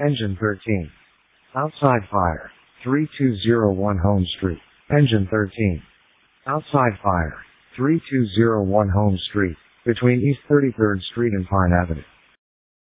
Engine 13. Outside fire. 3201 Holmes Street. Engine 13. Outside fire. 3201 Holmes Street, between East 33rd Street and Pine Avenue.